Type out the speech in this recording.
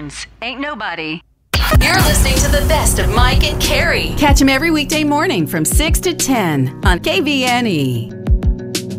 friends. Ain't nobody. You're listening to the best of Mike and Carrie. Catch them every weekday morning from 6 to 10 on KVNE.